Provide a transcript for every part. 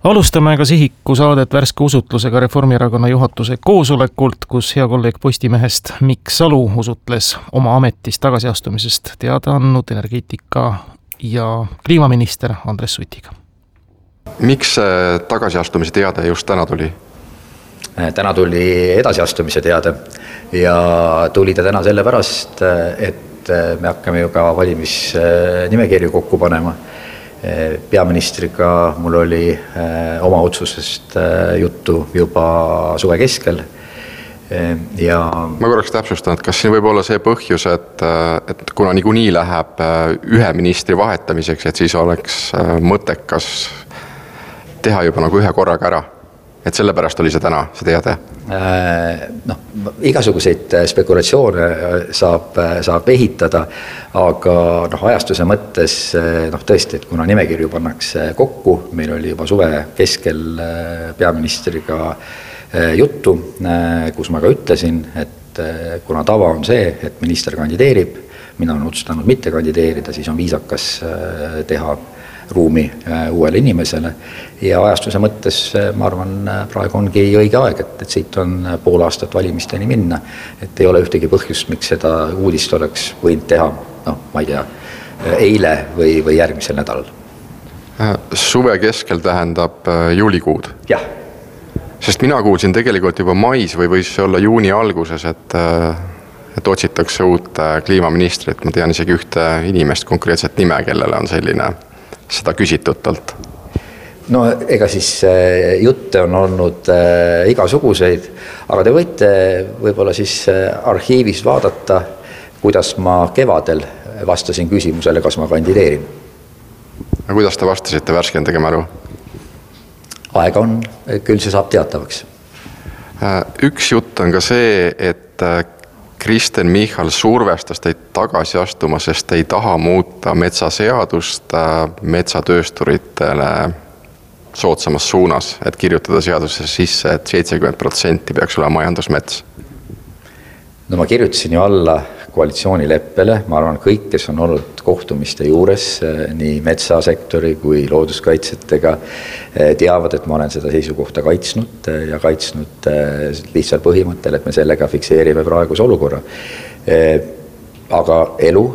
Alustame ka Sihiku saadet värske usutlusega Reformierakonna juhatuse koosolekult, kus hea kolleeg Postimehest Mikk Salu usutles oma ametist tagasiastumisest teada andnud energeetika ja kliimaminister Andres Sutiga. Miks see tagasiastumise teade just täna tuli? Täna tuli edasiastumise teade ja tuli ta täna sellepärast, et me hakkame ju ka valimisnimekirju kokku panema. Peaministriga mul oli oma otsusest juttu juba suve keskel. Ja ma korraks täpsustan, et kas siin võib olla see põhjus, et kuna niikuinii läheb ühe ministri vahetamiseks, et siis oleks mõttekas teha juba nagu ühe korraga ära. Et sellepärast oli see täna, see teade? Igasuguseid spekulatsioone saab ehitada, aga ajastuse mõttes tõesti, et kuna nimekirju pannakse kokku, meil oli juba suve keskel peaministriga juttu, kus ma ka ütlesin, et kuna tava on see, et minister kandideerib, mina olen otsustanud mitte kandideerida, siis on viisakas teha ruumi uuele inimesele ja ajastuse mõttes ma arvan, praegu ongi õige aeg, et siit on pool aastat valimisteni minna, et ei ole ühtegi põhjust, miks seda uudist oleks võinud teha, ma ei tea, eile või järgmisel nädalal. Suve keskel tähendab juulikuud? Jah. Sest mina kuulsin tegelikult juba mais või võis olla juuni alguses, et otsitakse uut kliimaministrit, ma tean isegi ühte inimest konkreetset nime, kellele on selline seda küsitud talt. Ega siis jutte on olnud igasuguseid, aga te võite võib-olla siis arhiivis vaadata, kuidas ma kevadel vastasin küsimusele, kas ma kandideerin. Ja kuidas te vastasite värskendage mälu? Aega on, küll see saab teatavaks. Üks jutt on ka see, et Kristen Michal survestas teid tagasi astuma, sest ei taha muuta metsaseadust metsatöösturitele soodsamas suunas, et kirjutada seadusesse sisse, et 70% peaks olema majandusmets. Ma kirjutasin ju alla koalitsioonileppele, ma arvan kõik, kes on olnud kohtumiste juures, nii metsasektori kui looduskaitsetega, teavad, et ma olen seda seisukohta kaitsnud ja kaitsnud lihtsalt põhimõttel, et me sellega fikseerime praeguse olukorra. Aga elu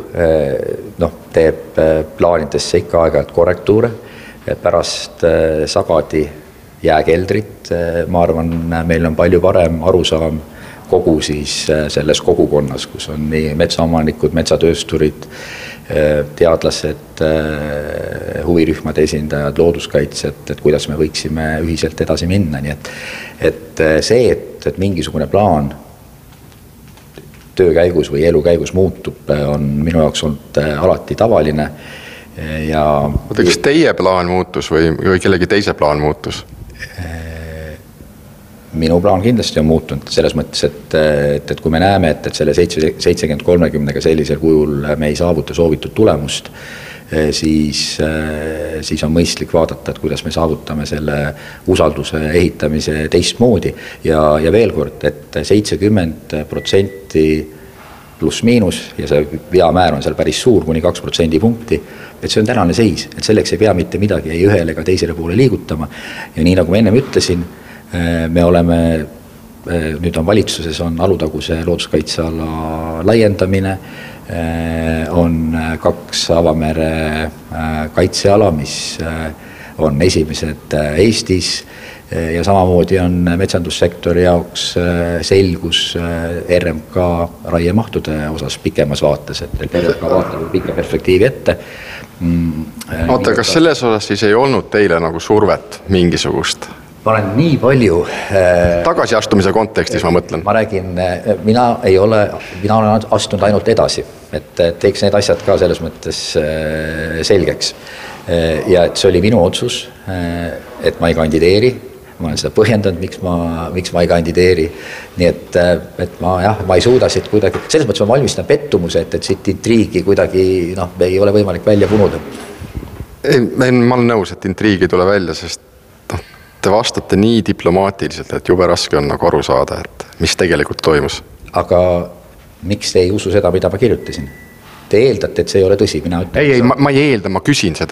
teeb plaanidesse ikka aeg-ajalt korrektuure, pärast sagadi jääkeldrit, ma arvan, meil on palju parem arusaam kogu siis selles kogukonnas, kus on nii metsaomanikud, metsatöösturid, teadlased, huvirühmade esindajad, looduskaitsjad, et kuidas me võiksime ühiselt edasi minna. Nii et see, et mingisugune plaan töö käigus või elu käigus muutub, on minu jaoks olnud alati tavaline. Kas teie plaan muutus või kellegi teise plaan muutus? Minu plaan kindlasti on muutunud selles mõttes, et kui me näeme, et selle 70-30-ga sellisel kujul me ei saavuta soovitud tulemust, siis on mõistlik vaadata, et kuidas me saavutame selle usalduse ehitamise teistmoodi. Ja veel kord, et 70% pluss miinus ja see veamäär on seal päris suur, kuni 2% punkti, et see on tänane seis, et selleks ei pea mitte midagi ei ühele ega teisele poole liigutama. Ja nii nagu ma ennem ütlesin, me oleme, nüüd on valitsuses on Alutaguse looduskaitseala laiendamine, on 2 avamere kaitseala, mis on esimesed Eestis ja samamoodi on metsandussektori jaoks selgus RMK raiemahtude osas pikemas vaates, et RMK vaatab pikka perspektiivi ette. Oota, kas selles osas siis ei olnud teile nagu survet mingisugust? Ma olen nii palju tagasiastumise kontekstis, ma mõtlen. Ma räägin, mina olen astunud ainult edasi, et teeks need asjad ka selles mõttes selgeks. Ja et see oli minu otsus, et ma ei kandideeri. Ma olen seda põhjendanud, miks ma ei kandideeri. Nii et ma ei suuda siit kuidagi, selles mõttes ma valmistan pettumuse, et siit intriigi kuidagi ei ole võimalik välja punuda. Ma olen nõus, et intriigi ei tule välja, sest te vastate nii diplomaatiliselt, et jube raske on nagu aru saada, et mis tegelikult toimus. Aga miks te ei usu seda, mida ma kirjutasin? Te eeldate, et see ei ole tõsi. Ei, ma ei eelda, ma küsin seda.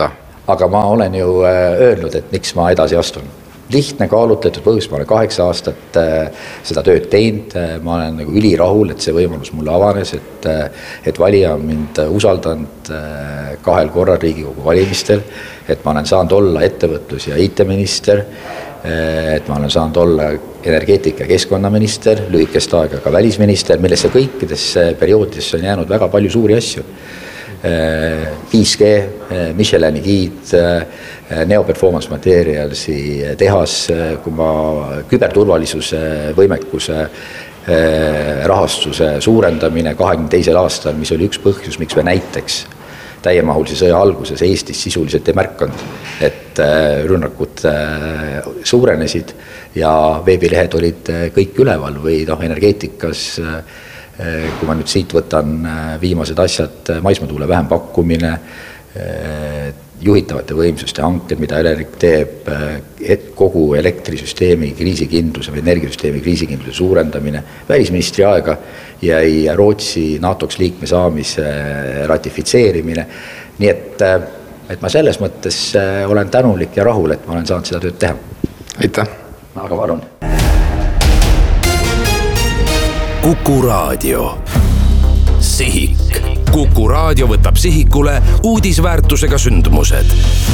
aga ma olen ju öelnud, et miks ma edasi astun. Lihtne kaalutletud põhjus, ma olen 8 aastat seda tööd teinud, ma olen nagu ülirahul, et see võimalus mulle avanes, et valija on mind usaldanud 2 korral Riigikogu valimistel, et ma olen saanud olla ettevõtlus- ja IT-minister, et ma olen saanud olla energeetika- ja keskkonnaminister, lühikest aega ka välisminister, millesse kõikidesse perioodidesse on jäänud väga palju suuri asju. 5G, Michelini giid, Neoperformance Materialsi tehas, kui ma küberturvalisuse võimekuse rahastuse suurendamine 22. aastal, mis oli üks põhjus, miks me näiteks täiemahulise sõja alguses Eestis sisuliselt ei märkanud, et rünnakud suurenesid ja veebilehed olid kõik üleval või energeetikas. Kui ma nüüd siit võtan viimased asjad, maismaatuule vähempakkumine, juhitavate võimsuste hanked, mida Elering teeb, kogu elektrisüsteemi kriisikindluse või energiasüsteemi kriisikindluse suurendamine, välisministri aega jäi Rootsi NATOks liikme saamise ratifitseerimine. Nii et ma selles mõttes olen tänulik ja rahul, et ma olen saanud seda tööd teha. Aitäh! Aga palun! Kuku Raadio. Sihik. Kuku Raadio võtab sihikule uudisväärtusega sündmused.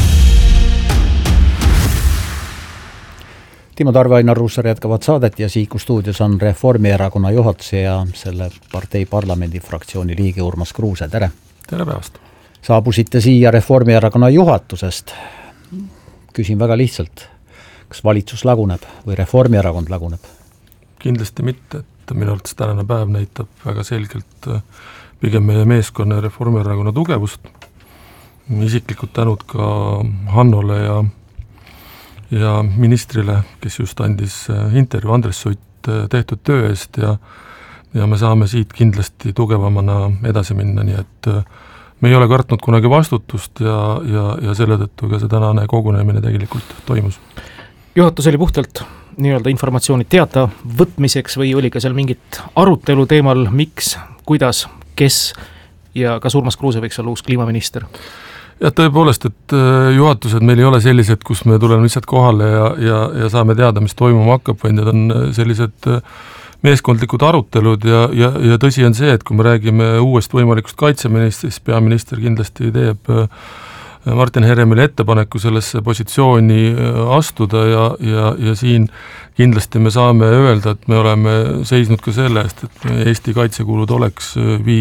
Timo Tarve, Ainar Ruussaar jätkavad saadet ja Sihiku stuudios on Reformierakonna juhatuse ja selle partei parlamendifraktsiooni liige Urmas Kruuse. Tere! Tere päevast! Saabusite siia Reformierakonna juhatusest. Küsin väga lihtsalt, kas valitsus laguneb või Reformierakond laguneb? Kindlasti mitte, et minu arvates tänane päev näitab väga selgelt pigem meie meeskonna ja Reformierakonna tugevust. Isiklikud tänud ka Hannole ja ministrile, kes just andis intervjuu Andres Sutt tehtud töö eest ja me saame siit kindlasti tugevamana edasi minna, nii et me ei ole kartnud kunagi vastutust ja selle tõttu ka see tänane kogunemine tegelikult toimus. Juhatus oli puhtalt nii-öelda informatsiooni teata võtmiseks või oli ka seal mingit arutelu teemal, miks, kuidas, kes ja kas Urmas Kruuse võiks olla uus kliimaminister? Ja tõepoolest, et juhatused meil ei ole sellised, kus me tuleme lihtsalt kohale ja saame teada, mis toimuma hakkab, vaid need on sellised meeskondlikud arutelud ja tõsi on see, et kui me räägime uuest võimalikust kaitseministrist, peaminister kindlasti teeb Martin Heremile ettepaneku sellesse positsiooni astuda ja siin kindlasti me saame öelda, et me oleme seisnud ka selle eest, et Eesti kaitsekulud oleks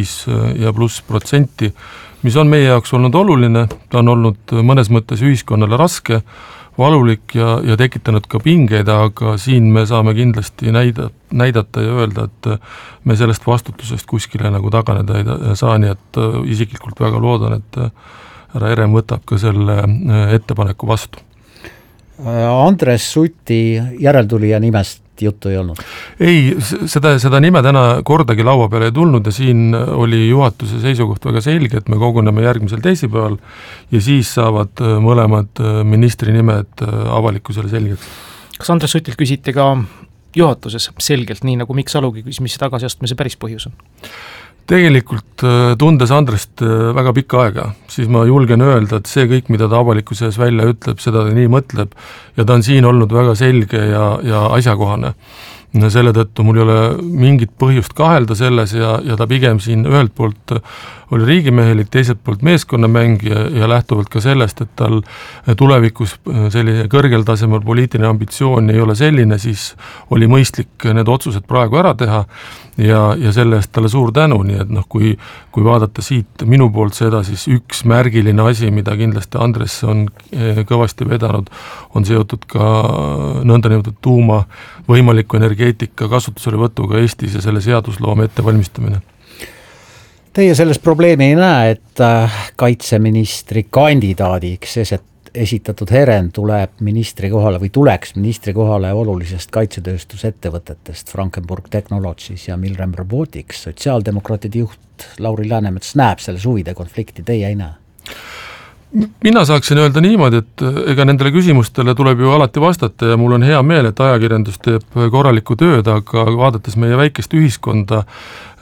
5+%, mis on meie jaoks olnud oluline, ta on olnud mõnes mõttes ühiskonnale raske, valulik ja tekitanud ka pingeid, aga siin me saame kindlasti näidata ja öelda, et me sellest vastutusest kuskile nagu taganeda ei saa, nii et isiklikult väga loodan, et härra Herem võtab ka selle ettepaneku vastu. Andres Suti järeltulija nimest juttu ei olnud? Ei, seda nime täna kordagi laua peale ei tulnud ja siin oli juhatuse seisukoht väga selge, et me koguneme järgmisel teisipäeval ja siis saavad mõlemad ministri nimed avalikkusele selgeks. Kas Andres Sutilt küsiti ka juhatuses selgelt, nii nagu Mikk Salugi küsis, mis tagasiastumise päris põhjus on? Tegelikult tundes Andrest väga pikka aega, siis ma julgen öelda, et see kõik, mida ta avalikkuse ees välja ütleb, seda ta nii mõtleb ja ta on siin olnud väga selge ja asjakohane. Selle tõttu mul ei ole mingit põhjust kahelda selles ja ta pigem siin ühelt poolt oli riigimehelik, teiselt poolt meeskonnamäng ja lähtuvalt ka sellest, et tal tulevikus selline kõrgel tasemel poliitiline ambitsioon ei ole selline, siis oli mõistlik need otsused praegu ära teha ja selle eest talle suur tänu, nii et kui vaadata siit minu poolt seda, siis üks märgiline asi, mida kindlasti Andres on kõvasti vedanud, on seotud ka nõndanimetatud tuuma võimaliku energeetika kasutusele võtuga Eestis ja selle seadusloome ettevalmistamine. Teie selles probleemi ei näe, et kaitseministri kandidaadiks esitatud Herem tuleb ministri kohale või tuleks ministri kohale olulisest kaitsetööstusettevõtetest Frankenburg Technologies ja Milrem Robotics. Sotsiaaldemokraatide juht Lauri Läänemets näeb selles huvide konflikti, teie ei näe? Mina saaksin öelda niimoodi, et ega nendele küsimustele tuleb ju alati vastata ja mul on hea meel, et ajakirjandus teeb korralikku tööd, aga vaadates meie väikest ühiskonda,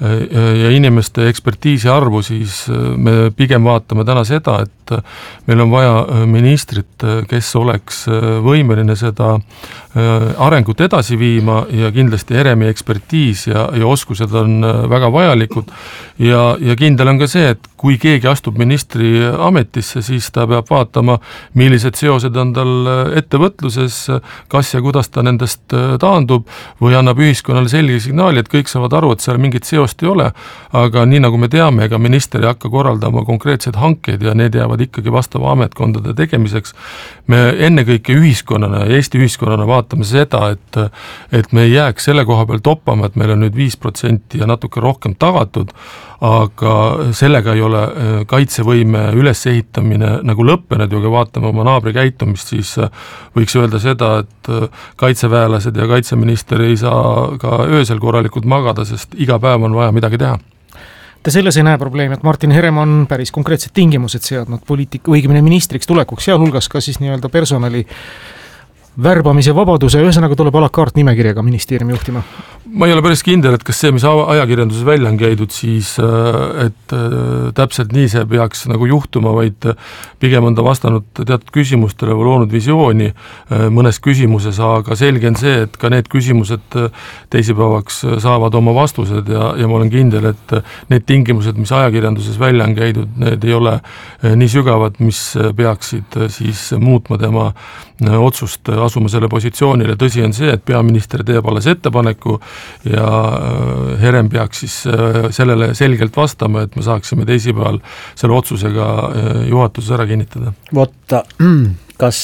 ja inimeste ekspertiisi arvu, siis me pigem vaatame täna seda, et meil on vaja ministrit, kes oleks võimeline seda arengut edasi viima ja kindlasti Heremi ekspertiis ja oskused on väga vajalikud ja kindel on ka see, et kui keegi astub ministri ametisse, siis ta peab vaatama, millised seosed on tal ettevõtluses, kas ja kuidas ta nendest taandub või annab ühiskonnale selge signaali, et kõik saavad aru, et seal mingit seost ei ole, aga nii nagu me teame, ega minister ei hakka korraldama konkreetseid hankeid ja need jäävad ikkagi vastava ametkondade tegemiseks. Me ennekõike ühiskonnana ja Eesti ühiskonnana vaatame seda, et me ei jääks selle koha peal toppama, et meil on nüüd 5% ja natuke rohkem tagatud, aga sellega ei ole kaitsevõime ülesehitamine nagu lõppenud ja kui vaatame oma naabri käitumist, siis võiks öelda seda, et kaitseväelased ja kaitseminister ei saa ka öösel korralikult magada, sest iga päev on vaja midagi teha. Te selles ei näe probleemi, et Martin Herem on päris konkreetsed tingimused seadnud õigemini ministriks tulekuks, sealhulgas ka siis nii-öelda personali värbamise vabaduse, ühesõnaga tuleb a la carte nimekirjaga ministeeriumi juhtima? Ma ei ole päris kindel, et kas see, mis ajakirjanduses välja on käidud, siis et täpselt nii see peaks nagu juhtuma, vaid pigem on ta vastanud teatud küsimustele või loonud visiooni mõnes küsimuses, aga selge on see, et ka need küsimused teisipäevaks saavad oma vastused ja ma olen kindel, et need tingimused, mis ajakirjanduses välja on käidud, need ei ole nii sügavad, mis peaksid siis muutma tema otsust asuma selle positsioonile. Tõsi on see, et peaminister teeb alles ettepaneku ja Herem peaks siis sellele selgelt vastama, et me saaksime teisipäeval selle otsusega juhatuses ära kinnitada. Vot, kas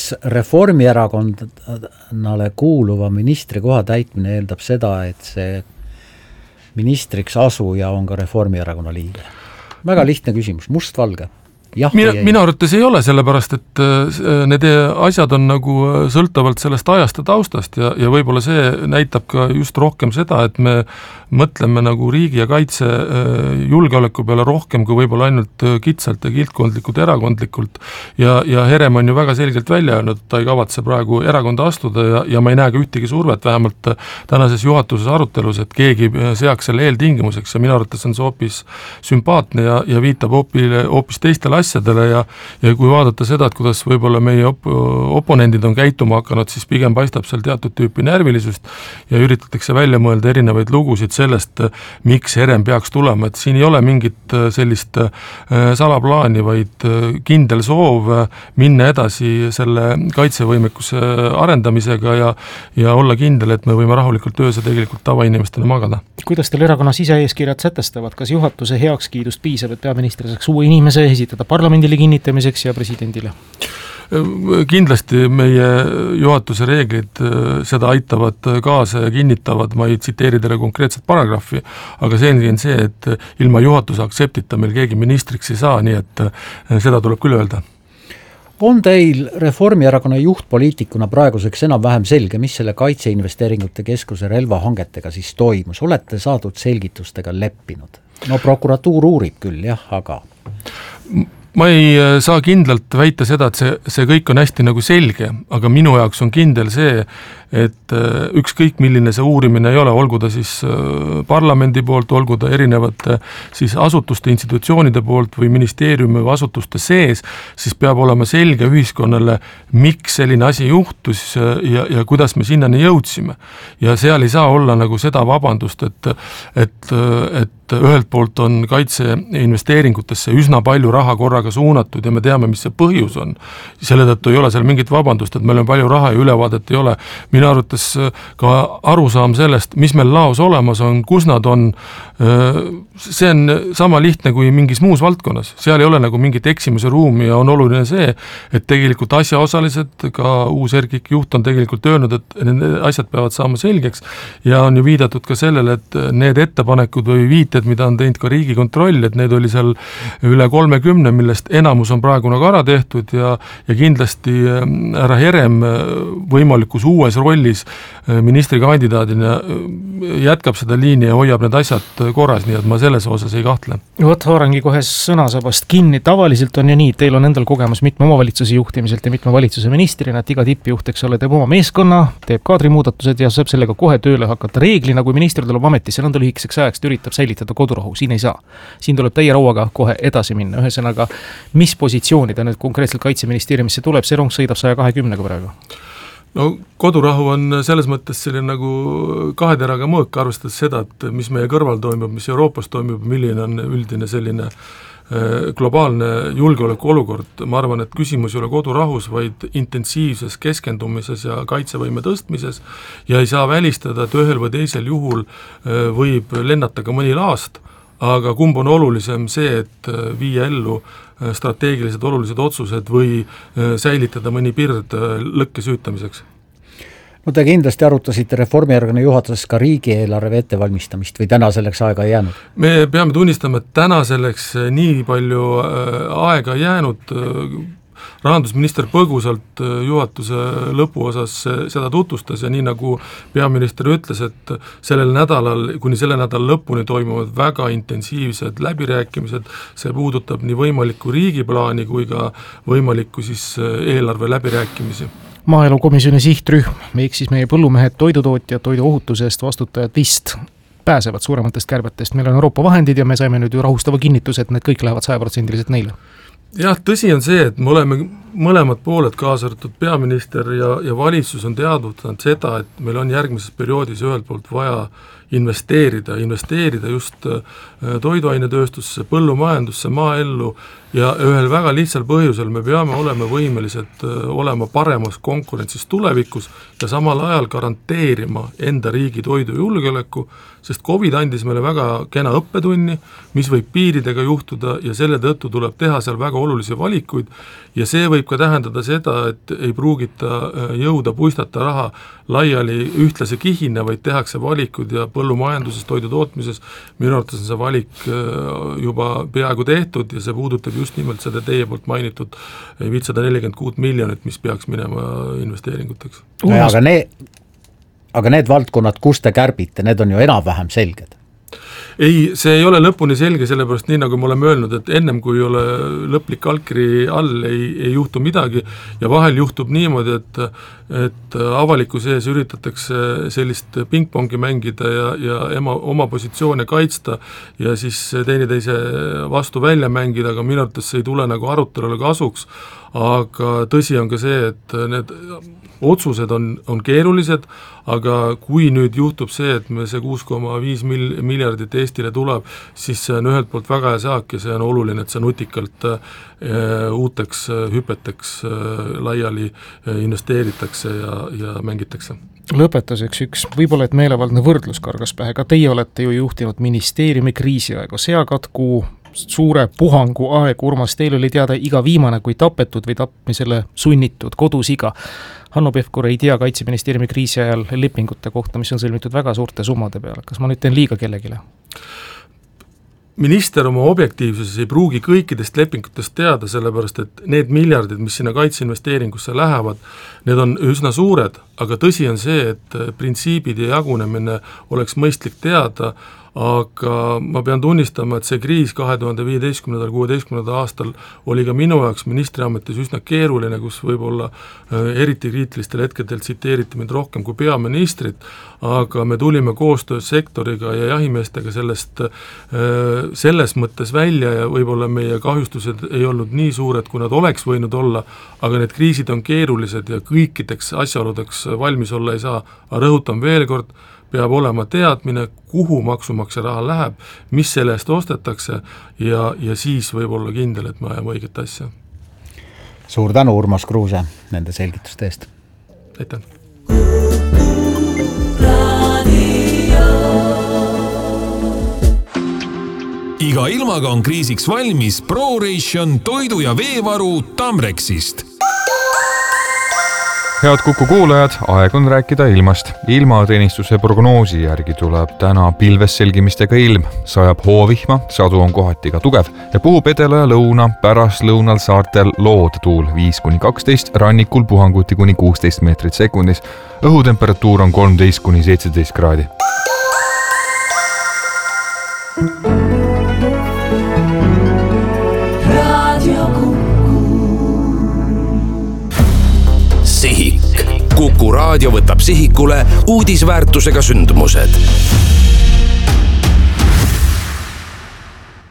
Reformierakonnale kuuluva ministri koha täitmine eeldab seda, et see ministriks asuja on ka Reformierakonna liige? Väga lihtne küsimus, mustvalge. Mina arvates ei ole, sellepärast, et need asjad on nagu sõltavalt sellest ajast ja taustast ja võib-olla see näitab ka just rohkem seda, et me mõtleme nagu riigi ja kaitse julgeoleku peale rohkem kui võib-olla ainult kitsalt ja kiltkondlikult, erakondlikult ja Herem on ju väga selgelt välja öelnud, et ta ei kavatse praegu erakonda astuda ja ma ei näe ka ühtegi survet, vähemalt tänases juhatuses arutelus, et keegi seaks selle eeltingimuseks ja minu arvates on see hoopis sümpaatne ja viitab hoopis teistele asjadele ja kui vaadata seda, et kuidas võib-olla meie oponendid on käituma hakanud, siis pigem paistab seal teatud tüüpi närvilisust ja üritatakse välja mõelda erinevaid lugusid sellest, miks Herem peaks tulema, et siin ei ole mingit sellist salaplaani, vaid kindel soov minna edasi selle kaitsevõimekuse arendamisega ja olla kindel, et me võime rahulikult ööse tegelikult tavainimestena magada. Kuidas teil erakonna siseeeskirjad sätestavad, kas juhatuse heakskiidust piisab, et peaminister saaks uue inimese esitada parlamendile kinnitamiseks ja presidendile? Kindlasti meie juhatuse reeglid seda aitavad kaasa ja kinnitavad, ma ei tsiteeri teile konkreetset paragrahvi, aga selge on see, et ilma juhatuse aktseptita meil keegi ministriks ei saa, nii et seda tuleb küll öelda. On teil Reformierakonna juhtpoliitikuna praeguseks enam-vähem selge, mis selle kaitseinvesteeringute keskuse relvahangetega siis toimus? Olete saadud selgitustega leppinud? No prokuratuur uurib küll, jah, aga... Ma ei saa kindlalt väita seda, et see kõik on hästi nagu selge, aga minu jaoks on kindel see, et ükskõik milline see uurimine ei ole, olgu ta siis parlamendi poolt, olgu ta erinevate siis asutuste, institutsioonide poolt või ministeeriumi või asutuste sees, siis peab olema selge ühiskonnale, miks selline asi juhtus ja kuidas me sinnani jõudsime. Ja seal ei saa olla nagu seda vabandust, et ühelt poolt on kaitseinvesteeringutesse üsna palju raha korraga suunatud ja me teame, mis see põhjus on. Selle tõttu ei ole seal mingit vabandust, et meil on palju raha ja ülevaadet ei ole. Minu arvates ka arusaam sellest, mis meil laos olemas on, kus nad on, see on sama lihtne kui mingis muus valdkonnas. Seal ei ole nagu mingit eksimuse ruumi ja on oluline see, et tegelikult asjaosalised, ka uus Erkik juht on tegelikult öelnud, et need asjad peavad saama selgeks ja on ju viidatud ka sellele, et need ettepanekud või viited, mida on teinud ka Riigikontroll, et need oli seal üle 30, millest enamus on praegu nagu ära tehtud ja kindlasti härra Herem võimalikus uues rollis ministrikandidaadina jätkab seda liini ja hoiab need asjad korras, nii et ma selles osas ei kahtle. Vot haarangi kohe sõnasabast kinni. Tavaliselt on ju nii, teil on endal kogemus mitme omavalitsuse juhtimiselt ja mitme valitsuse ministrina, et iga tippjuht, eks ole, teeb oma meeskonna, teeb kaadrimuudatused ja saab sellega kohe tööle hakata. Reeglina, kui minister tuleb ametisse nõnda lühikeseks ajaks, üritab säilitada nii-öelda kodurahu, siin ei saa. Siin tuleb täie rauaga kohe edasi minna, ühesõnaga, mis positsiooni ta nüüd konkreetselt Kaitseministeeriumisse tuleb, see rong sõidab 120 praegu? No kodurahu on selles mõttes selline nagu kahe teraga mõõk, arvestades seda, et mis meie kõrval toimub, mis Euroopas toimub, milline on üldine selline globaalne julgeoleku olukord. Ma arvan, et küsimus ei ole kodurahus, vaid intensiivses keskendumises ja kaitsevõime tõstmises ja ei saa välistada, et ühel või teisel juhul võib lennata ka mõni laast, aga kumb on olulisem see, et viia ellu strateegilised olulised otsused või säilitada mõni pird lõkke süütamiseks? No te kindlasti arutasite Reformierakonna juhatuses ka riigieelarve ettevalmistamist või täna selleks aega ei jäänud? Me peame tunnistama, et täna selleks nii palju aega jäänud. Rahandusminister põgusalt juhatuse lõpuosas seda tutvustas ja nii nagu peaminister ütles, et sellel nädalal, kuni selle nädala lõpuni toimuvad väga intensiivsed läbirääkimised, see puudutab nii võimalikku riigiplaani kui ka võimalikku siis eelarve läbirääkimisi. Maaelukomisjoni sihtrühm, ehk siis meie põllumehed, toidutootjad, toiduohutusest vastutajad vist pääsevad suurematest kärbetest. Meil on Euroopa vahendid ja me saime nüüd ju rahustava kinnituse, et need kõik lähevad 100% neile. Jah, tõsi on see, et me oleme mõlemad pooled, kaasa arvatud peaminister ja valitsus on teadvutanud seda, et meil on järgmises perioodis ühelt poolt vaja investeerida just toiduainetööstusse, põllumajandusse, maaellu ja ühel väga lihtsal põhjusel me peame olema võimelised olema paremas konkurentsis tulevikus ja samal ajal garanteerima enda riigi toidujulgeoleku, sest COVID andis meile väga kena õppetunni, mis võib piiridega juhtuda ja selle tõttu tuleb teha seal väga olulisi valikuid ja see võib ka tähendada seda, et ei pruugita jõuda puistata raha laiali ühtlase kihina, vaid tehakse valikud ja põllumajanduses, toidu tootmises minu arvates on see valik juba peaaegu tehtud ja see puudutab just nimelt seda teie poolt mainitud 546 miljonit, mis peaks minema investeeringuteks. Aga need valdkonnad, kus te kärbite, need on ju enam-vähem selged. Ei, see ei ole lõpuni selge, sellepärast nii nagu me oleme öelnud, et ennem kui ei ole lõplik allkiri all, ei juhtu midagi ja vahel juhtub niimoodi, et avalikkuse ees üritatakse sellist pingpongi mängida ja oma positsioone kaitsta ja siis teineteise vastu välja mängida, aga minu arvates see ei tule nagu arutelule kasuks, aga tõsi on ka see, et need otsused on keerulised, aga kui nüüd juhtub see, et me see 6,5 miljardit Eestile tuleb, siis see on ühelt poolt väga hea saak ja see on oluline, et see nutikalt uuteks hüpeteks laiali investeeritakse ja mängitakse. Lõpetuseks üks, võib-olla et meelevaldne võrdlus kargas pähe, ka teie olete ju juhtinud ministeeriumi kriisiaegu, seakatku suure puhangu aeg, Urmas, teil oli teada iga viimane kui tapetud või tapmisele sunnitud kodus iga. Hanno Pevkur ei tea Kaitseministeeriumi kriisi ajal lepingute kohta, mis on sõlmitud väga suurte summade peale. Kas ma nüüd teen liiga kellegile? Minister oma objektiivsuses ei pruugi kõikidest lepingutest teada, sellepärast et need miljardid, mis sinna kaitseinvesteeringusse lähevad, need on üsna suured, aga tõsi on see, et printsiibid ja jagunemine oleks mõistlik teada, aga ma pean tunnistama, et see kriis 2015-16 aastal oli ka minu jaoks ministriametis üsna keeruline, kus võib-olla eriti kriitilistel hetkedel tsiteeriti mind rohkem kui peaministrit, aga me tulime koostöös sektoriga ja jahimeestega selles mõttes välja ja võib-olla meie kahjustused ei olnud nii suured, kui nad oleks võinud olla, aga need kriisid on keerulised ja kõikideks asjaoludeks valmis olla ei saa. Aga rõhutan veel kord, peab olema teadmine, kuhu maksumaksja raha läheb, mis selle eest ostetakse ja siis võib olla kindel, et me ajame õiget asja. Suur tänu, Urmas Kruuse, nende selgituste eest. Aitäh. Iga ilmaga on kriisiks valmis ProRation toidu- ja veevaru Tamrexist. Head Kuku kuulajad, aeg on rääkida ilmast. Ilmateenistuse prognoosi järgi tuleb täna pilves selgimistega ilm, sajab hoovihma, sadu on kohati ka tugev ja puhub edela ja lõuna, pärast lõunal saartel loodtuul 5-12, rannikul puhanguti kuni 16 meetrit sekundis. Õhutemperatuur on 13-17 kraadi. Sihik. Kuku raadio võtab sihikule uudisväärtusega sündmused.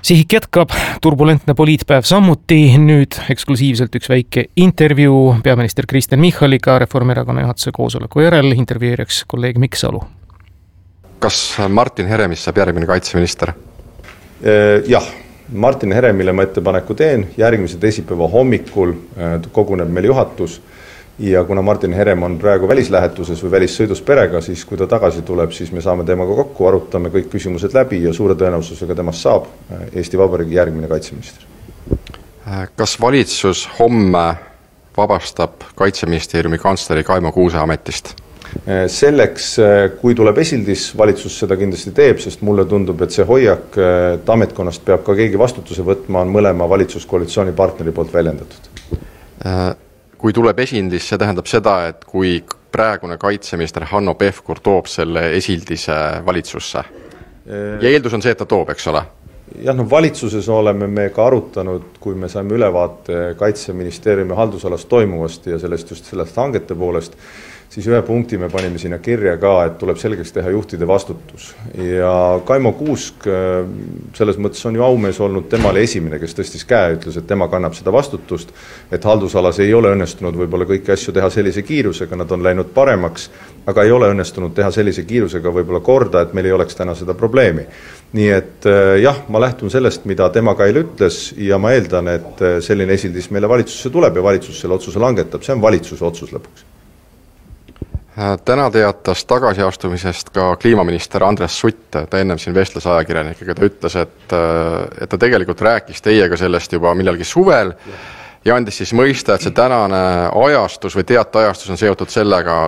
Sihik jätkab, turbulentne poliitpäev samuti, nüüd eksklusiivselt üks väike intervjuu peaminister Kristen Michaliga Reformierakonna juhatuse koosoleku järel, intervjueeriks kolleeg Mikk Salu. Kas Martin Heremist saab järgmine kaitseminister? Jah, Martin Heremile ma ettepaneku teen, järgmise teisipäeva hommikul koguneb meil juhatus ja kuna Martin Herem on praegu välislähetuses või välissõidus perega, siis kui ta tagasi tuleb, siis me saame temaga kokku, arutame kõik küsimused läbi ja suure tõenäosusega temast saab Eesti Vabariigi järgmine kaitseminister. Kas valitsus homme vabastab Kaitseministeeriumi kantsleri Kaimo Kuuse ametist? Selleks, kui tuleb esildis, valitsus seda kindlasti teeb, sest mulle tundub, et see hoiak, et ametkonnast peab ka keegi vastutuse võtma, on mõlema valitsuskoalitsiooni partneri poolt väljendatud. Kui tuleb esildis, see tähendab seda, et kui praegune kaitseminister Hanno Pevkur toob selle esildise valitsusse. Ja eeldus on see, et ta toob, eks ole? Jah, valitsuses oleme me ka arutanud, kui me saime ülevaate Kaitseministeeriumi haldusalast toimuvast ja sellest just sellest hangete poolest, siis ühe punkti me panime sinna kirja ka, et tuleb selgeks teha juhtide vastutus. Ja Kaimo Kuusk selles mõttes on ju aumees olnud, temale esimene, kes tõstis käe, ütles, et tema kannab seda vastutust, et haldusalas ei ole õnnestunud võib-olla kõiki asju teha sellise kiirusega, nad on läinud paremaks, aga ei ole õnnestunud teha sellise kiirusega võib-olla korda, et meil ei oleks täna seda probleemi. Nii et jah, ma lähtun sellest, mida tema Kail ütles ja ma eeldan, et selline esildis meile valitsusse tuleb ja valitsus selle otsuse langetab, see on valitsuse otsus lõpuks. Täna teatas tagasiastumisest ka kliimaminister Andres Sutt, ta ennem siin vestles ajakirjanikega, ta ütles, et ta tegelikult rääkis teiega sellest juba millalgi suvel ja andis siis mõista, et see tänane ajastus või teateajastus on seotud sellega,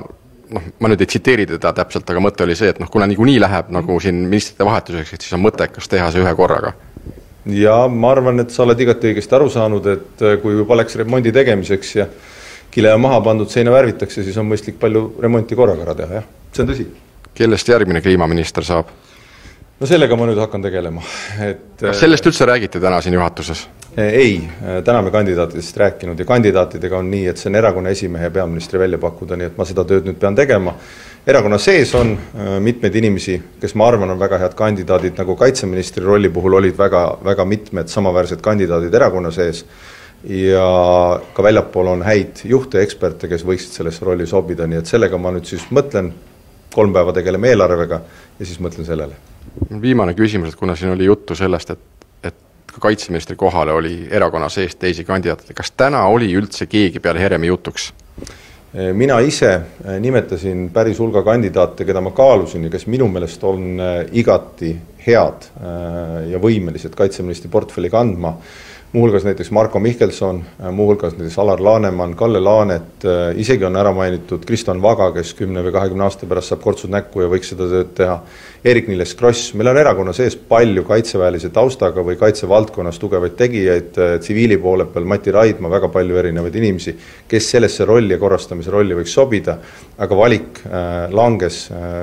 ma nüüd ei tsiteeri teda täpselt, aga mõte oli see, et kuna niikuinii läheb nagu siin ministrite vahetuseks, siis on mõttekas teha see ühe korraga. Ja ma arvan, et sa oled igati õigesti aru saanud, et kui juba läks remondi tegemiseks ja kile on maha pandud, seina värvitakse, siis on mõistlik palju remonti korraga ära teha, jah. See on tõsi. Kellest järgmine kliimaminister saab? No sellega ma nüüd hakkan tegelema. Kas sellest üldse räägiti täna siin juhatuses? Ei, täna me kandidaatidest rääkinud ja kandidaatidega on nii, et see on erakonna esimehe ja peaministri välja pakkuda, nii et ma seda tööd nüüd pean tegema. Erakonna sees on mitmeid inimesi, kes ma arvan on väga head kandidaadid, nagu kaitseministri rolli puhul olid väga mitmed samaväärsed kandidaadid erakonna sees ja ka väljapool on häid juhte, eksperte, kes võiksid selles rolli sobida, nii et sellega ma nüüd siis mõtlen, 3 päeva tegeleme eelarvega ja siis mõtlen sellele. Viimane küsimus, et kuna siin oli juttu sellest, et ka kaitseministri kohale oli erakonna sees teisi kandidaatide, kas täna oli üldse keegi peale Heremi jutuks? Mina ise nimetasin päris hulga kandidaate, keda ma kaalusin ja kes minu meelest on igati head ja võimelised kaitseministri portfelli kandma. Muuhulgas näiteks Marko Mihkelson, muuhulgas näiteks Alar Laneman, Kalle Laanet, isegi on ära mainitud Kriston Vaga, kes 10 või 20 aasta pärast saab kortsud näkku ja võiks seda tööd teha. Erik-Niiles Kross, meil on erakonna sees palju kaitseväelise taustaga või kaitsevaldkonnas tugevaid tegijaid, tsiviili poole peal Mati Raidma, väga palju erinevaid inimesi, kes sellesse rolli ja korrastamise rolli võiks sobida, aga valik langes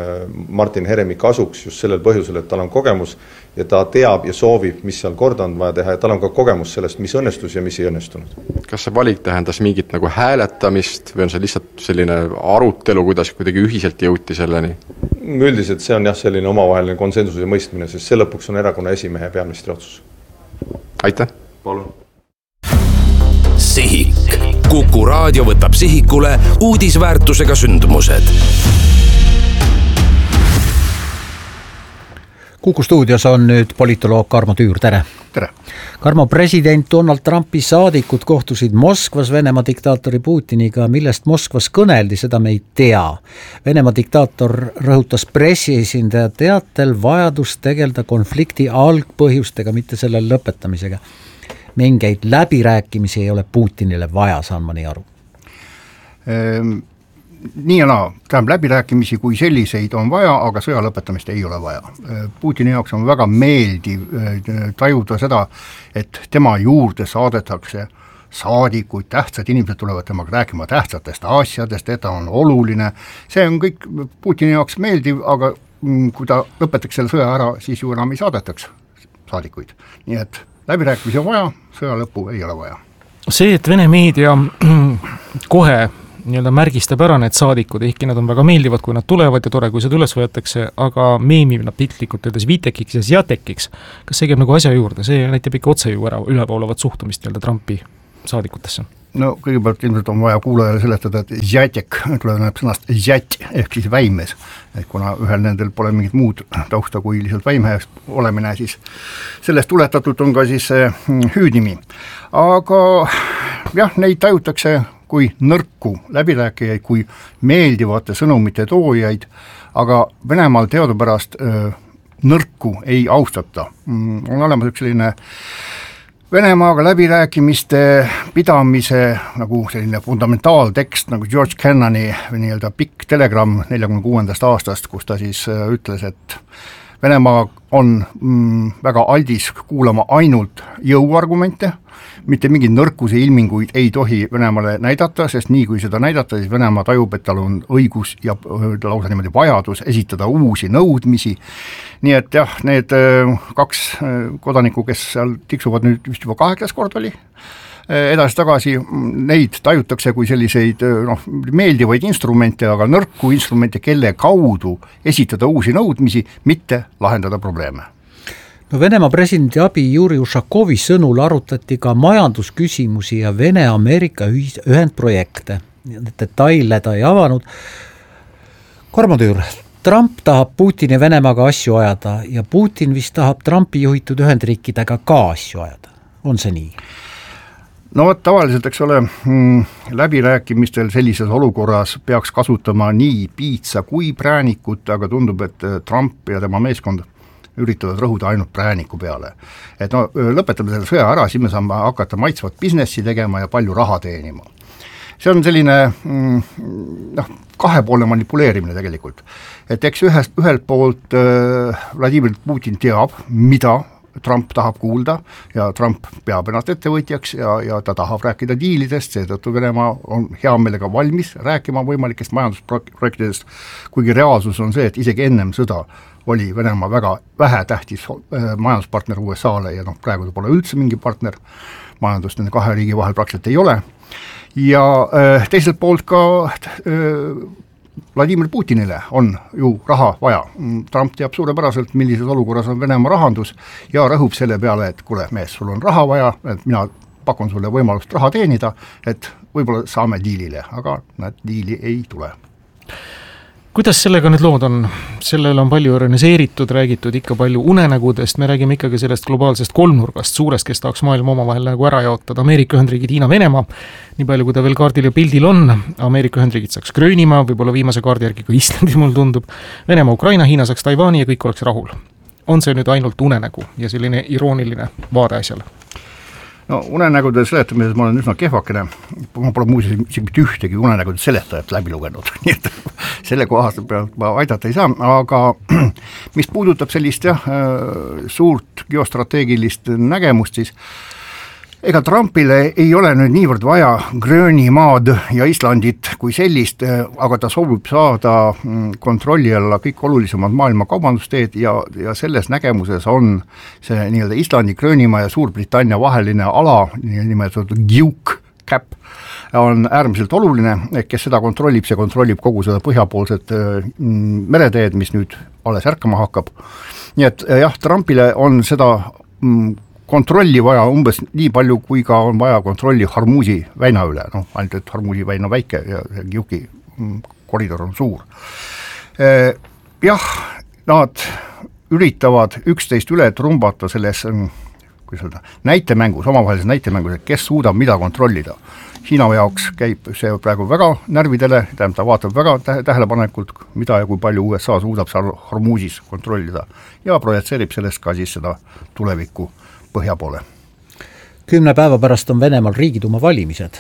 Martin Heremi kasuks just sellel põhjusel, et tal on kogemus ja ta teab ja soovib, mis seal korda on vaja teha ja tal on ka kogemus sellest, mis õnnestus ja mis ei õnnestunud. Kas see valik tähendas mingit nagu hääletamist või on see lihtsalt selline arutelu, kuidas kuidagi ühiselt jõuti selleni? Üldiselt see on jah selline omavaheline konsensuse mõistmine, sest see lõpuks on erakonna esimehe ja peaministri otsus. Aitäh! Palun! Sihik. Kuku raadio võtab sihikule uudisväärtusega sündmused. Kuku stuudios on nüüd politoloog Karmo Tüür, tere! Tere! Karmo, president Donald Trumpi saadikud kohtusid Moskvas Venemaa diktaatori Putiniga, millest Moskvas kõneldi, seda me ei tea. Venemaa diktaator rõhutas pressiesindaja teatel vajadust tegelda konflikti algpõhjustega, mitte selle lõpetamisega. Mingeid läbirääkimisi ei ole Putinile vaja, saan ma nii aru. Nii ja naa, tähendab läbirääkimisi kui selliseid on vaja, aga sõja lõpetamist ei ole vaja. Putini jaoks on väga meeldiv tajuda seda, et tema juurde saadetakse saadikuid, tähtsad inimesed tulevad temaga rääkima tähtsatest asjadest, et ta on oluline. See on kõik Putini jaoks meeldiv, aga kui ta lõpetaks selle sõja ära, siis ju enam ei saadetaks saadikuid. Nii et läbirääkimisi on vaja, sõja lõppu ei ole vaja. See, et Vene meedia kohe nii-öelda märgistab ära need saadikud, ehkki nad on väga meeldivad, kui nad tulevad ja tore, kui seda üles võetakse, aga meemib nad piltlikult öeldes Vitekiks ja Zjatekiks. Kas see käib nagu asja juurde? See näitab ikka otse ju ära ülevoolavat suhtumist nii-öelda Trumpi saadikutesse. No kõigepealt ilmselt on vaja kuulajale seletada, et Zjatek tuleb sõnast Zjat ehk siis väimes, et kuna ühel nendel pole mingit muud tausta kui lihtsalt väimehäst olemine, siis sellest tuletatult on ka siis hüüdnimi. Aga jah, neid tajutakse kui nõrku läbirääkijaid, kui meeldivate sõnumite toojaid, aga Venemaal teadupärast nõrku ei austata. On olemas üks selline Venemaaga läbirääkimiste pidamise nagu selline fundamentaaltekst nagu George Kennani nii-öelda pikk telegramm 46. aastast, kus ta siis ütles, et Venemaa on väga aldis kuulama ainult jõuargumente, mitte mingeid nõrkuse ilminguid ei tohi Venemaale näidata, sest nii kui seda näidata, siis Venemaa tajub, et tal on õigus ja lausa niimoodi vajadus esitada uusi nõudmisi. Nii et jah, need kaks kodanikku, kes seal tiksuvad nüüd vist juba 8. kord oli, edasi-tagasi, neid tajutakse kui selliseid meeldivaid instrumente, aga nõrku instrumente, kelle kaudu esitada uusi nõudmisi, mitte lahendada probleeme. No Venemaa presidendi abi Juri Ušakovi sõnul arutati ka majandusküsimusi ja Vene-Ameerika ühendprojekte. Detaile ta ei avanud. Kormotüür, Trump tahab Putini Venemaaga asju ajada ja Putin vist tahab Trumpi juhitud Ühendriikidega ka asju ajada. On see nii? No tavaliselt, eks ole, läbirääkimistel sellises olukorras peaks kasutama nii piitsa kui präänikut, aga tundub, et Trump ja tema meeskond üritavad rõhuda ainult prääniku peale. Et no lõpetame selle sõja ära, siis me saame hakata maitsvat businessi tegema ja palju raha teenima. See on selline kahepoolne manipuleerimine tegelikult. Et eks ühelt poolt Vladimir Putin teab, mida Trump tahab kuulda ja Trump peab ennast ettevõtjaks ja ta tahab rääkida diilidest, seetõttu Venemaa on hea meelega valmis rääkima võimalikest majandusprojektidest, kuigi reaalsus on see, et isegi ennem sõda oli Venemaa väga vähetähtis majanduspartner USA-le ja praegu ta pole üldse mingi partner, majandust nende kahe riigi vahel praktiliselt ei ole. Ja teiselt poolt ka Vladimir Putinile on ju raha vaja. Trump teab suurepäraselt, millises olukorras on Venemaa rahandus ja rõhub selle peale, et kuule mees, sul on raha vaja, et mina pakun sulle võimalust raha teenida, et võib-olla saame diilile, aga näed, diili ei tule. Kuidas sellega nüüd lood on? Sellele on palju organiseeritud, räägitud ikka palju unenägudest, me räägime ikkagi sellest globaalsest kolmnurgast, suurest, kes tahaks maailma omavahel nagu ära jaotada, Ameerika Ühendriigid, Hiina, Venemaa, nii palju kui ta veel kaardil ja pildil on, Ameerika Ühendriigid saaks Gröönimaa, võib-olla viimase kaardi järgi ka Islandi mul tundub, Venemaa, Ukraina, Hiina saaks Taiwani ja kõik oleks rahul. On see nüüd ainult unenägu ja selline irooniline vaade asjale? No unenägude seletamises ma olen üsna kehvakene, ma pole muuseas mitte ühtegi unenägude seletajat läbi lugenud, nii et selle kohast ma aidata ei saa, aga mis puudutab sellist suurt geostrateegilist nägemust, siis ega Trumpile ei ole nüüd niivõrd vaja Gröönimaad ja Islandit kui sellist, aga ta soovib saada kontrolli alla kõik olulisemad maailma kaubandusteed ja selles nägemuses on see nii-öelda Islandi, Gröönimaa ja Suurbritannia vaheline ala, nimetatud GIUK cap, on äärmiselt oluline, kes seda kontrollib, see kontrollib kogu seda põhjapoolset mereteed, mis nüüd alles ärkama hakkab. Nii et jah, Trumpile on seda kontrolli vaja umbes nii palju, kui ka on vaja kontrolli Hormuzi väina üle, ainult et Hormuzi väin on väike ja GIUK-i koridor on suur. Jah, nad üritavad üksteist üle trumbata selles näitemängus, omavahelises näitemängus, et kes suudab mida kontrollida. Hiina jaoks käib see praegu väga närvidele, ta vaatab väga tähelepanekult, mida ja kui palju USA suudab seal Hormuzis kontrollida ja projitseerib sellest ka siis seda tulevikku põhja poole. 10 päeva pärast on Venemaal Riigiduuma valimised.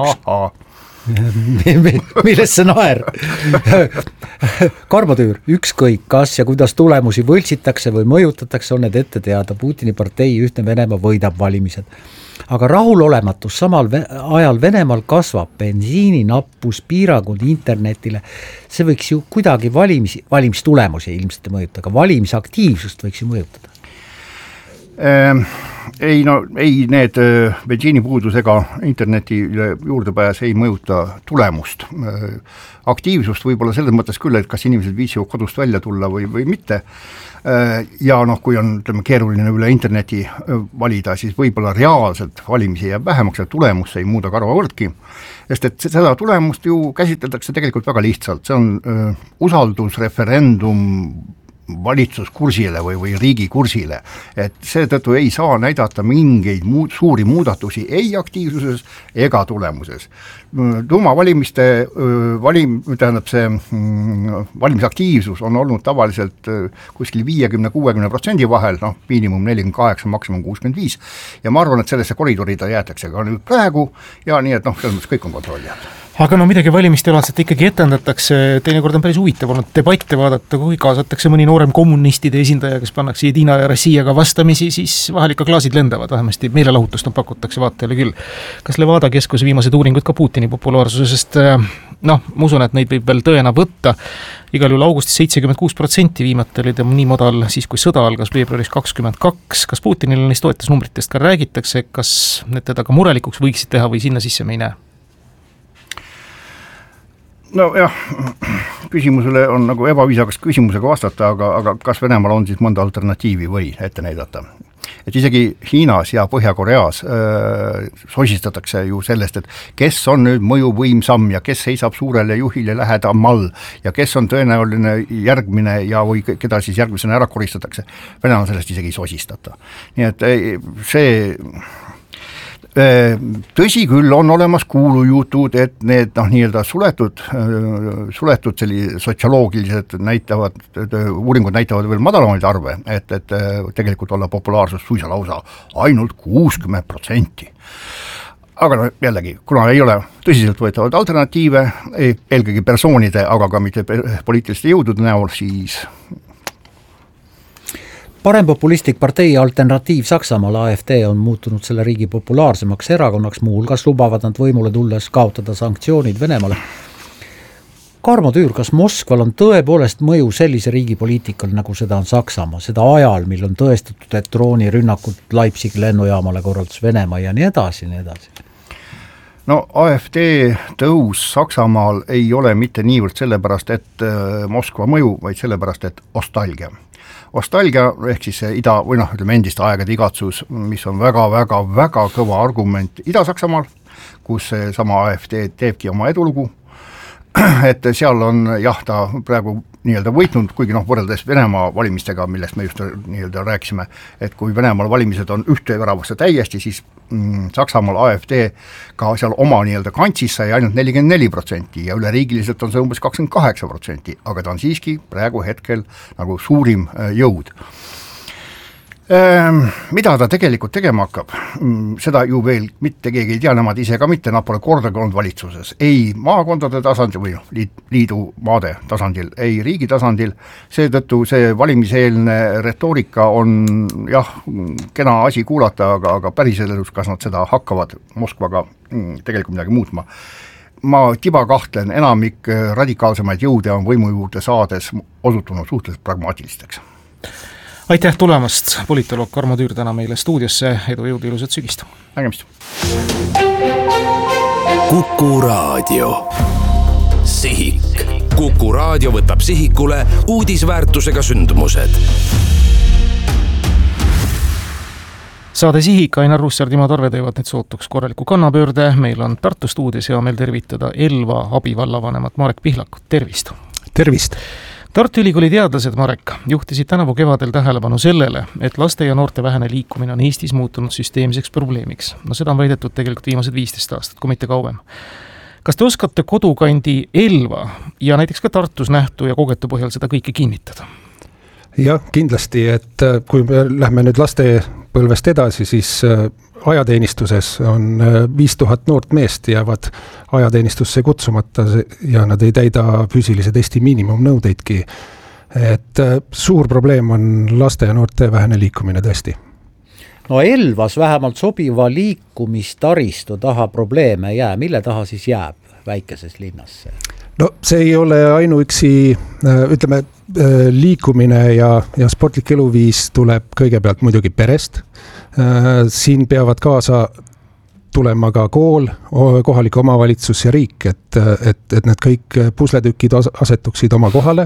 Millest see naer? Karmotüür, ükskõik kas ja kuidas tulemusi võltsitakse või mõjutatakse, on need ette teada. Putini partei Ühtne Venemaa võidab valimised. Aga rahulolematus samal ajal Venemaal kasvab, bensiininappus, piirangud internetile. See võiks ju kuidagi valimistulemusi ilmselt mõjutada, aga valimisaktiivsust võiks ju mõjutada. ei need bensiinipuudus ega internetile juurdepääs ei mõjuta tulemust. Aktiivsust võib-olla selles mõttes küll, et kas inimesed viitsivad kodust välja tulla või mitte. Ja kui on keeruline üle interneti valida, siis võib-olla reaalselt valimisi jääb vähemaks ja tulemus ei muuda karva võrdki. Sest et seda tulemust ju käsitletakse tegelikult väga lihtsalt. See on usaldusreferendum valitsuskursile või riigi kursile, et seetõttu ei saa näidata mingeid suuri muudatusi ei aktiivsuses ega tulemuses. Tuumavalimiste valimisaktiivsus on olnud tavaliselt kuskil 50-60% vahel, miinimum 48, maksimum 65 ja ma arvan, et sellesse koridori ta jäetakse ka nüüd praegu ja nii, et selles mõttes kõik on kontrolli all. Aga midagi valimistelaadset ikkagi etendatakse, teinekord on päris huvitav olnud debatte vaadata, kui kaasatakse mõni noorem kommunistide esindaja, kes pannakse Jedina ja Rossijaga vastamisi, siis vahel ikka klaasid lendavad, vähemasti meelelahutust pakutakse vaatajale küll. Kas Levada keskuse viimased uuringud ka Putini populaarsusest, ma usun, et neid võib veel tõena võtta, igal juhul augustis 76% viimati oli ta nii madal siis, kui sõda algas veebruaris 22, kas Putinile neist toetusnumbritest ka räägitakse, kas need teda ka murelikuks võiksid teha või sinna sisse me ei näe? Jah, küsimusele on nagu ebaviisakas küsimusega vastata, aga kas Venemaal on siis mõnda alternatiivi või ette näidata? Et isegi Hiinas ja Põhja-Koreas sosistatakse ju sellest, et kes on nüüd mõjuvõimsam ja kes seisab suurele juhile lähedamal ja kes on tõenäoline järgmine ja või keda siis järgmisena ära koristatakse. Venemaal sellest isegi ei sosistata. Nii et see tõsi küll on olemas kuulujutud, et need nii-öelda suletud sotsioloogilised uuringud näitavad veel madalamaid arve, et tegelikult olla populaarsus suisa lausa ainult 60%. Aga jällegi, kuna ei ole tõsiselt võetavad alternatiive, eelkõige persoonide, aga ka mitte poliitiliste jõudude näol, siis Parempopulistlik partei Alternatiiv Saksamaal AFD on muutunud selle riigi populaarsemaks erakonnaks, muuhulgas lubavad nad võimule tulles kaotada sanktsioonid Venemaale. Karmo Tüür, kas Moskval on tõepoolest mõju sellise riigi poliitikal, nagu seda on Saksamaa, seda ajal, mil on tõestatud, et droonirünnakud Leipzigi lennujaamale korraldas Venemaa ja nii edasi, nii edasi? AFD tõus Saksamaal ei ole mitte niivõrd sellepärast, et Moskva mõju, vaid sellepärast, et ostalgia ehk siis ida või endiste aegade igatsus, mis on väga kõva argument Ida-Saksamaal, kus sama AFD teebki oma edulugu, et seal on ta praegu nii-öelda võitnud, kuigi võrreldes Venemaa valimistega, millest me just nii-öelda rääkisime, et kui Venemaal valimised on ühte väravasse täiesti, siis Saksamaal AFD ka seal oma nii-öelda kantsis sai ainult 44% ja üleriigiliselt on see umbes 28%, aga ta on siiski praegu hetkel nagu suurim jõud. Mida ta tegelikult tegema hakkab, seda ju veel mitte keegi ei tea, nemad ise ka mitte, nad pole kordagi olnud valitsuses, ei maakondade tasandil või liidu maade tasandil, ei riigi tasandil, seetõttu see valimiseelne retoorika on kena asi kuulata, aga päriselus, kas nad seda hakkavad Moskvaga tegelikult midagi muutma. Ma tiba kahtlen, enamik radikaalsemaid jõude on võimu juurde saades osutunud suhteliselt pragmaatilisteks. Aitäh tulemast, politoloog Karmo Tüür täna meile stuudiosse, edu, jõudu, ilusat sügist. Nägemist. Kuku Raadio. Sihik. Kuku Raadio võtab sihikule uudisväärtusega sündmused. Saade Sihik, Ainar Russar, Timo Tarve teevad nüüd sootuks korraliku kannapöörde. Meil on Tartu stuudios hea meel tervitada Elva abivallavanemat Marek Pihlakut. Tervist! Tervist! Tartu Ülikooli teadlased, Marek, juhtisid tänavu kevadel tähelepanu sellele, et laste ja noorte vähene liikumine on Eestis muutunud süsteemseks probleemiks. Seda on väidetud tegelikult viimased 15 aastat, kui mitte kauem. Kas te oskate kodukandi Elva ja näiteks ka Tartus nähtu ja kogetu põhjal seda kõike kinnitada? Jah, kindlasti, et kui me lähme nüüd lastepõlvest edasi, siis ajateenistuses on 5000 noort meest jäävad ajateenistusse kutsumata ja nad ei täida füüsilise testi miinimumnõudeidki. Et suur probleem on laste ja noorte vähene liikumine tõesti. Elvas vähemalt sobiva liikumistaristu taha probleeme jää. Mille taha siis jääb väikeses linnas? See ei ole ainuüksi, ütleme, liikumine ja sportlik eluviis tuleb kõigepealt muidugi perest, Siin peavad kaasa tulema ka kool, kohalik omavalitsus ja riik, et need kõik pusletükid asetuksid oma kohale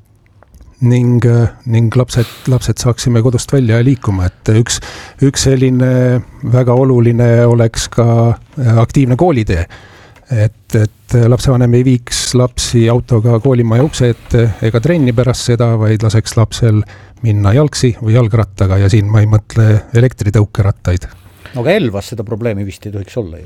ning lapsed saaksime kodust välja ja liikuma, et üks selline väga oluline oleks ka aktiivne koolitee, et lapsevanem ei viiks lapsi autoga koolimaja ukse ette ega trenni pärast seda, vaid laseks lapsel minna jalgsi või jalgrattaga ja siin ma ei mõtle elektritõukerattaid. No aga Elvas seda probleemi vist ei tohiks olla ju.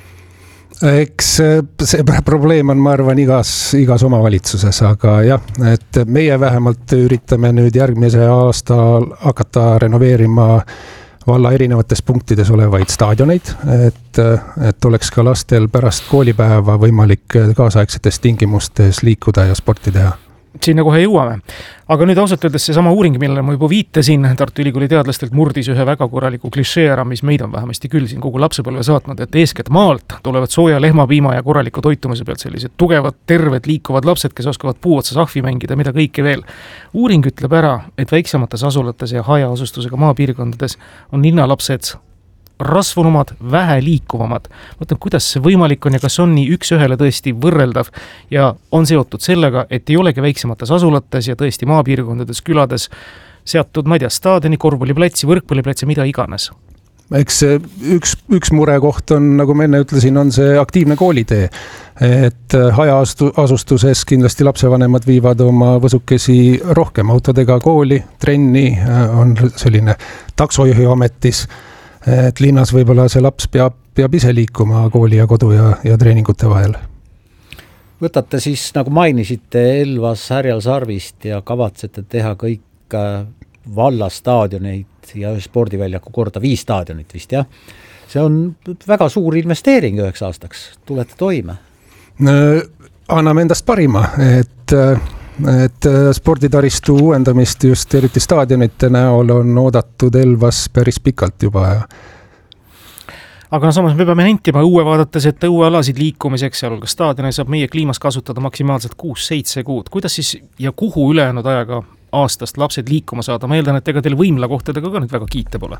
Eks see probleem on, ma arvan, igas omavalitsuses, aga jah, et meie vähemalt üritame nüüd järgmise aasta hakata renoveerima valla erinevates punktides olevaid staadioneid, et oleks ka lastel pärast koolipäeva võimalik kaasaegsetes tingimustes liikuda ja sporti teha. Sinna kohe jõuame. Aga nüüd ausalt öeldes see sama uuring, millele ma juba viitasin, Tartu Ülikooli teadlastelt murdis ühe väga korraliku klišee ära, mis meid on vähemasti küll siin kogu lapsepõlve saatnud, et eeskätt maalt tulevad sooja lehmapiima ja korraliku toitumise pealt sellised tugevad, terved, liikuvad lapsed, kes oskavad puu otsas ahvi mängida, mida kõike veel. Uuring ütleb ära, et väiksemates asulates ja hajaasustusega maapiirkondades on linnalapsed rasvunumad, vähe liikuvamad. Mõtlen, kuidas see võimalik on ja kas on nii üks ühele tõesti võrreldav ja on seotud sellega, et ei olegi väiksemates asulates ja tõesti maapiirkondades, külades seatud, ma ei tea, staadioni, korvpalliplatsi, võrkpalliplatsi, mida iganes. Eks üks murekoht on, nagu ma enne ütlesin, on see aktiivne koolitee, et hajaasustuses kindlasti lapsevanemad viivad oma võsukesi rohkem autodega kooli, trenni, on selline taksojuhiametis, et linnas võib-olla see laps peab ise liikuma kooli ja kodu ja treeningute vahel. Võtate siis, nagu mainisite, Elvas Härjal Sarvist ja kavatsete teha kõik vallastaadioneid ja spordiväljaku korda 5 staadionit vist, jah? See on väga suur investeering 9 aastaks. Tulete toime? Anname endast parima, et sporditaristu uuendamist just eriti staadionite näol on oodatud Elvas päris pikalt juba. Aga samas me peame nentima õue vaadates, et õuealasid liikumiseks, sealhulgas staadione saab meie kliimas kasutada maksimaalselt 6-7 kuud. Kuidas siis ja kuhu ülejäänud ajaga aastast lapsed liikuma saada? Ma eeldan, et ega teil võimlakohtadega ka nüüd väga kiita pole.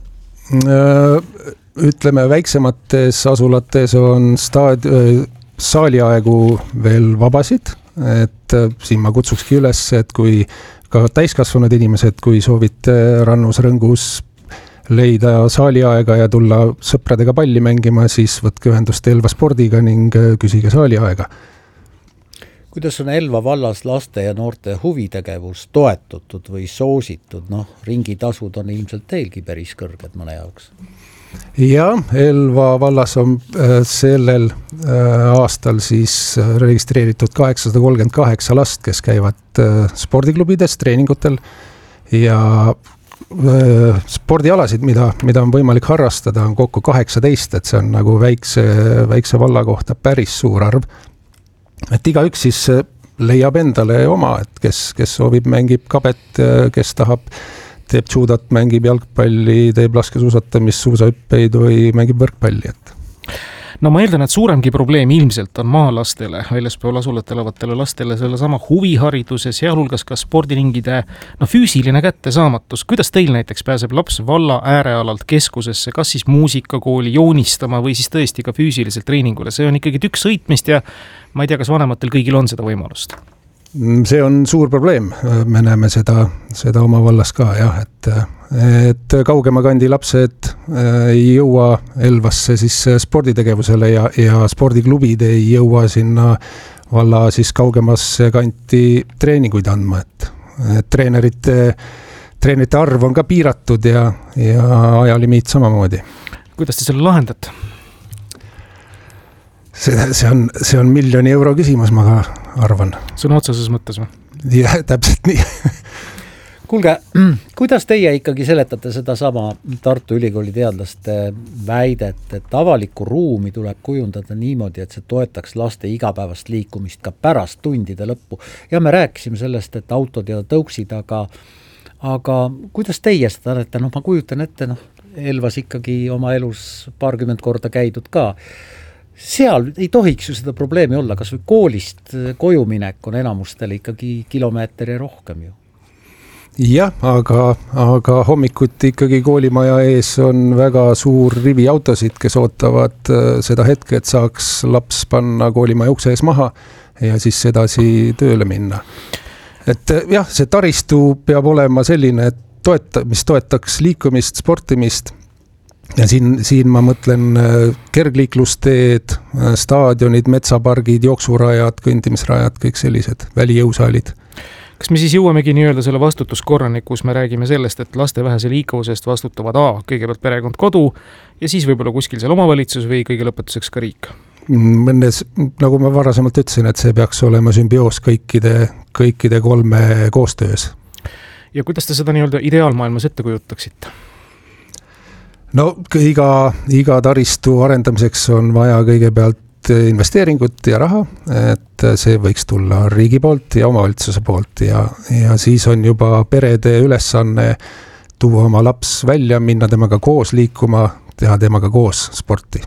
Ütleme, väiksemates asulates on saaliaegu veel vabasid, et siin ma kutsukski üles, et kui ka täiskasvanud inimesed, kui soovite rannus rõngus leida saaliaega ja tulla sõpradega palli mängima, siis võtke ühendust Elva spordiga ning küsige saaliaega. Kuidas on Elva vallas laste ja noorte huvitegevus toetatud või soositud? Ringitasud on ilmselt teilgi päris kõrged mõne jaoks. Ja Elva vallas on sellel aastal siis registreeritud 838 last, kes käivad spordiklubides, treeningutel ja spordialasid, mida on võimalik harrastada, on kokku 18, et see on nagu väikse valla kohta päris suur arv. Et igaüks siis leiab endale oma, et kes soovib, mängib kabet, kes tahab teeb judat, mängib jalgpalli, teeb laskesuusatamist, suusahüppeid või mängib võrkpalli. No ma eeldan, et suuremgi probleem ilmselt on maalastele, väljaspool asulat elavatele lastele selle sama huvihariduse, sealhulgas ka spordiringide füüsiline kättesaamatus. Kuidas teil näiteks pääseb laps valla äärealalt keskusesse, kas siis muusikakooli joonistama või siis tõesti ka füüsiliselt treeningule? See on ikkagi tükk sõitmist ja ma ei tea, kas vanematel kõigil on seda võimalust. See on suur probleem, me näeme seda oma vallas ka, jah, et kaugema kandi lapsed ei jõua Elvasse siis sporditegevusele ja spordiklubid ei jõua sinna valla siis kaugemasse kanti treeninguid andma, et treenerite arv on ka piiratud ja ajalimiit samamoodi. Kuidas te selle lahendate? See on €1 miljoni küsimus, ma ka arvan. Sõna otseses mõttes või? Jah, täpselt nii. Kuulge, kuidas teie ikkagi seletate seda sama Tartu Ülikooli teadlaste väidet, et avalikku ruumi tuleb kujundada niimoodi, et see toetaks laste igapäevast liikumist ka pärast tundide lõppu? Ja me rääkisime sellest, et autod ja tõuksid, aga kuidas teie seda näete? Ma kujutan ette, Elvas ikkagi oma elus 20 korda käidud ka. Seal ei tohiks ju seda probleemi olla, kas või koolist koju minek on enamustel ikkagi kilomeetri rohkem ju. jah, aga hommikuti ikkagi koolimaja ees on väga suur rivi autosid, kes ootavad seda hetke, et saaks laps panna koolimaja ukse ees maha ja siis edasi tööle minna. Et jah, see taristu peab olema selline, et mis toetaks liikumist, sportimist ja siin ma mõtlen kergliiklusteed, staadionid, metsapargid, jooksurajad, kõndimisrajad, kõik sellised välijõusaalid. Kas me siis jõuamegi nii-öelda selle vastutuskorrani, kus me räägime sellest, et laste vähese liikuvusest vastutavad kõigepealt perekond, kodu ja siis võib-olla kuskil seal omavalitsus või kõige lõpetuseks ka riik? Nagu ma varasemalt ütlesin, et see peaks olema sümbioos kõikide kolme koostöös. Ja kuidas te seda nii-öelda ideaalmaailmas ette kujutaksite? No iga taristu arendamiseks on vaja kõigepealt investeeringut ja raha, et see võiks tulla riigi poolt ja omavalitsuse poolt ja siis on juba perede ülesanne tuua oma laps välja, minna temaga koos liikuma, teha temaga koos sporti.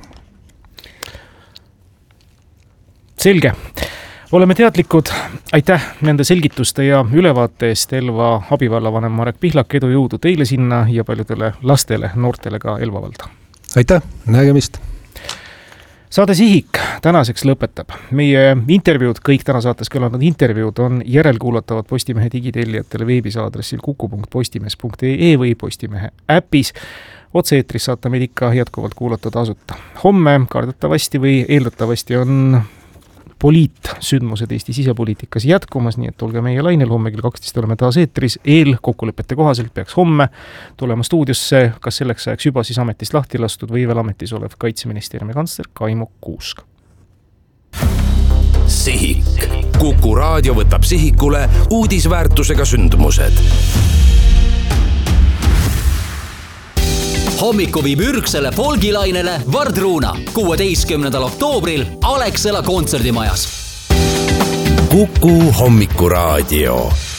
Selge. Oleme teadlikud. Aitäh nende selgituste ja ülevaate eest, Elva abivallavanem Marek Pihlak, edu jõudu teile sinna ja paljudele lastele, noortele ka Elva valda. Aitäh, nägemist! Saade Sihik tänaseks lõpetab. Meie intervjuud, kõik täna saates kõlanud intervjuud on järelkuulatavad Postimehe digitellijatele veebisaadressil kuku.postimees.ee või Postimehe äpis. Otse-eetris saate meid ikka jätkuvalt kuulata tasuta. Homme kardetavasti või eeldatavasti on poliitsündmused Eesti sisepoliitikas jätkumas, nii et olge meie lainel, homme kell 12 oleme taas eetris. Eelkokkulepete kohaselt peaks homme tulema stuudiosse, kas selleks ajaks juba siis ametist lahti lastud või veel ametis olev Kaitseministeeriumi kantsler Kaimo Kuusk. Sihik. Kuku raadio võtab sihikule uudisväärtusega sündmused. Hommiku viib ürgsele folgilainele Vardruuna 16. oktoobril Alexela kontserdimajas. Kuku hommikuraadio.